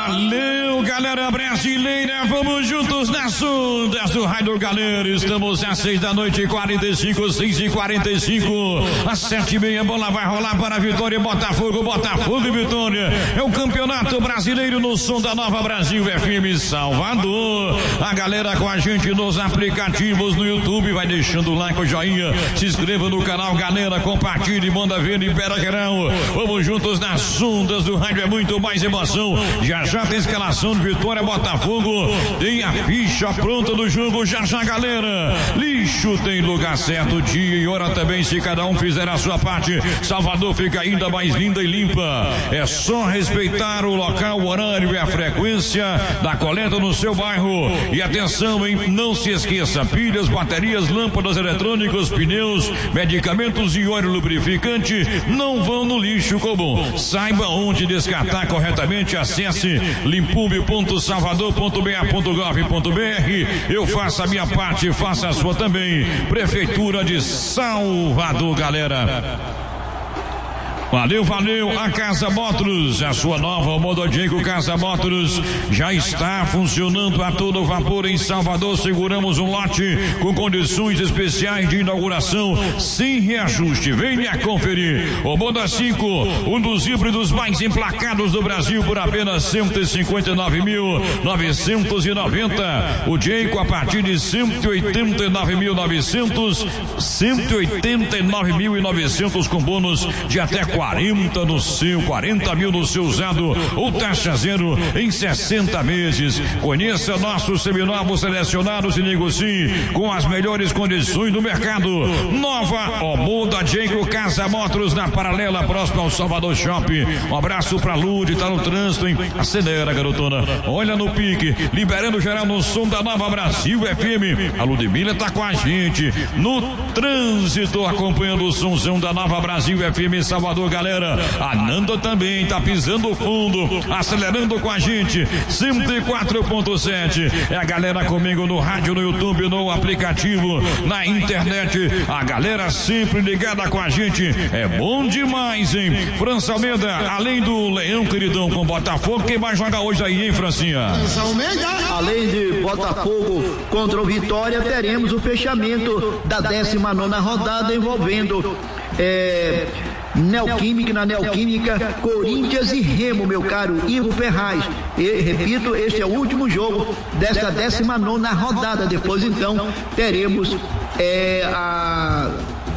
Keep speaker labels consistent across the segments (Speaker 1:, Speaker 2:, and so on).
Speaker 1: Valeu, galera brasileira, vamos juntos nas ondas do Rádio Galera. Estamos às 6h45, 6h45, às 7h30, bola vai rolar para a Vitória, Botafogo e Vitória. É o Campeonato Brasileiro no som da Nova Brasil FM Salvador. A galera com a gente nos aplicativos no YouTube, vai deixando o like, o joinha, se inscreva no canal Galera, compartilhe, manda ver, libera geral. Vamos juntos nas ondas do rádio, é muito mais emoção. Já tem escalação de Vitória, Botafogo, tem a ficha pronta do jogo, já galera. Lixo tem lugar certo, dia e hora também, se cada um fizer a sua parte, Salvador fica ainda mais linda e limpa. É só respeitar o local, o horário e a frequência da coleta no seu bairro. E atenção, hein? Não se esqueça, pilhas, baterias, lâmpadas eletrônicos, pneus, medicamentos e óleo lubrificante não vão no lixo comum. Saiba onde descartar corretamente, acesse limpube.salvador.ba.gov.br. Eu faço a minha parte, faça a sua também. Prefeitura de Salvador, galera. Valeu, a Casa Motors, a sua nova Mododiego Casa Motors já está funcionando a todo vapor em Salvador. Seguramos um lote com condições especiais de inauguração sem reajuste. Venha conferir. O Moda 5, um dos híbridos mais emplacados do Brasil por apenas 159.990. O Jayco a partir de 189.900, 189.900 com bônus de até 40 mil no seu usado ou taxa zero em 60 meses. Conheça nossos seminovos selecionados e negocie com as melhores condições do mercado. Nova Omoda Jayco Casa Motors na Paralela, próximo ao Salvador Shopping. Um abraço pra Lud, tá no trânsito, hein? Acelera, garotona. Olha no pique, liberando geral no som da Nova Brasil FM. A Ludmilla tá com a gente no trânsito, acompanhando o somzão da Nova Brasil FM Salvador, galera. A Nanda também tá pisando fundo, acelerando com a gente, 104.7. É a galera comigo no rádio, no YouTube, no aplicativo, na internet. A galera sempre ligada com a gente. É bom demais, hein? França Almeida, além do Leão queridão com Botafogo, quem vai jogar hoje aí, hein, Francinha?
Speaker 2: Além de Botafogo contra o Vitória, teremos o fechamento da 19ª rodada envolvendo Neoquímica, na Neoquímica, Corinthians e Remo, meu caro Ivo Ferraz. E, repito, este é o último jogo desta 19ª rodada. Depois, então, teremos a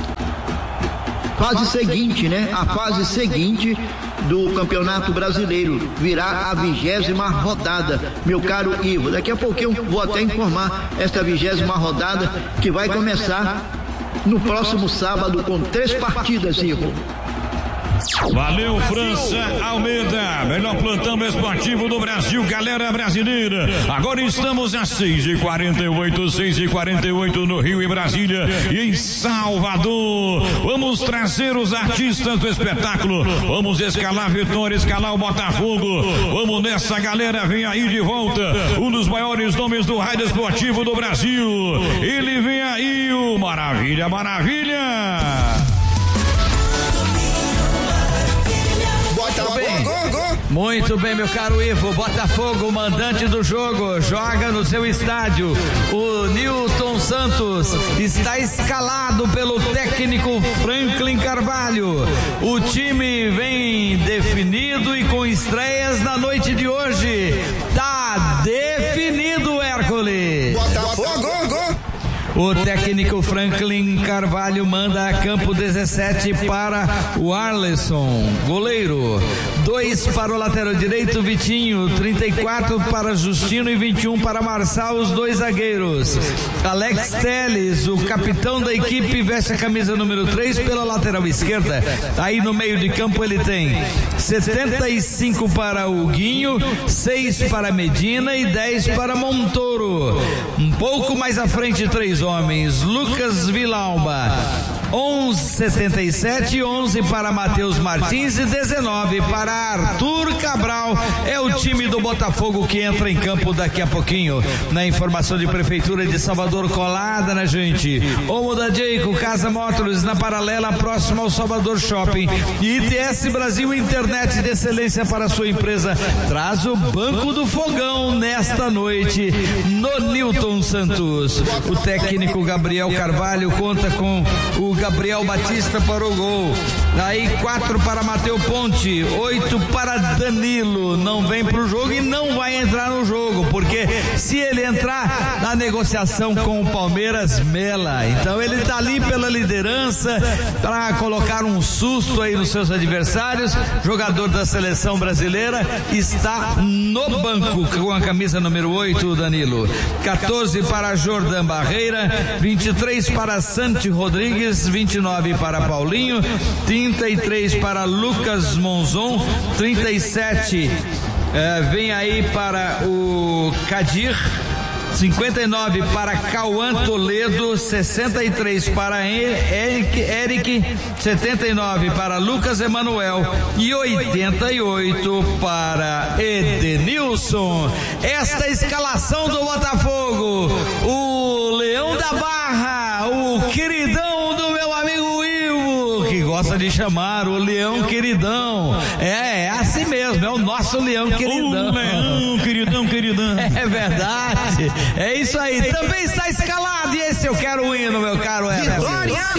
Speaker 2: fase seguinte, né? A fase seguinte do Campeonato Brasileiro virá a 20ª rodada, meu caro Ivo. Daqui a pouquinho eu vou até informar esta 20ª rodada que vai começar no próximo sábado com 3 partidas, Ivo.
Speaker 1: Valeu, França Almeida, melhor plantão esportivo do Brasil, galera brasileira. Agora estamos às 6h48 no Rio e Brasília e em Salvador. Vamos trazer os artistas do espetáculo, vamos escalar Vitória, escalar o Botafogo. Vamos nessa, galera, vem aí de volta um dos maiores nomes do rádio esportivo do Brasil. Ele vem aí, o Maravilha.
Speaker 3: Muito bem, meu caro Ivo. Botafogo, mandante do jogo, joga no seu estádio. O Newton Santos está escalado pelo técnico Franklin Carvalho. O time vem definido e com estreias na noite de hoje. Tá definido, Hércules.
Speaker 4: Botafogo.
Speaker 3: O técnico Franklin Carvalho manda a campo 17 para o Arleson, goleiro. 2 para o lateral direito, Vitinho. 34 para Justino e 21 para Marçal, os 2 zagueiros. Alex Telles, o capitão da equipe, veste a camisa número 3 pela lateral esquerda. Aí no meio de campo ele tem 75 para o Guinho, 6 para Medina e 10 para Montoro. Um pouco mais à frente, 3 homens: Lucas Villalba, 11,77, 11 para Matheus Martins e 19 para Arthur Cabral. É o time do Botafogo que entra em campo daqui a pouquinho. Na informação de Prefeitura de Salvador, colada na gente, Omo da Jayco, Casa Motors, na Paralela, próximo ao Salvador Shopping. E ITS Brasil, internet de excelência para sua empresa, traz o Banco do Fogão nesta noite no Newton Santos. O técnico Gabriel Carvalho conta com o Gabriel Batista para o gol. Aí 4 para Mateu Ponte, 8 para Danilo. Não vem pro jogo e não vai entrar no jogo, porque se ele entrar na negociação com o Palmeiras, mela. Então ele tá ali pela liderança para colocar um susto aí nos seus adversários. Jogador da seleção brasileira, está no banco com a camisa número 8, Danilo. 14 para Jordan Barreira, 23 para Santi Rodrigues, 29 para Paulinho, 33 para Lucas Monzon, 37 vem aí para o Kadir, 59 para Cauã Toledo, 63 para Eric, 79 para Lucas Emanuel e 88 para Edenilson. Esta escalação do Botafogo: o Leão da Barra, o queridão do meu amigo Ivo, que gosta de chamar o Leão Queridão. É assim mesmo, é o nosso Leão Queridão.
Speaker 1: O Leão Queridão.
Speaker 3: É verdade. É isso aí. Também está escalado e esse eu quero o hino, meu caro Everton.